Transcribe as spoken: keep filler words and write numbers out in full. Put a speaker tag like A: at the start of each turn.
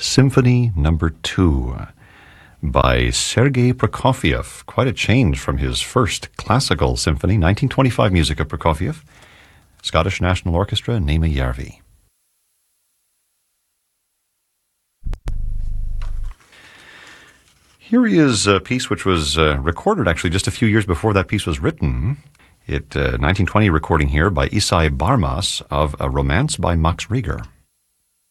A: Symphony Number Two by Sergei Prokofiev. Quite a change from his first classical symphony, nineteen twenty-five music of Prokofiev. Scottish National Orchestra, Naima Järvi. Here is a piece which was uh, recorded actually just a few years before that piece was written. It uh, nineteen twenty recording here by Isai Barmas of A Romance by Max Reger.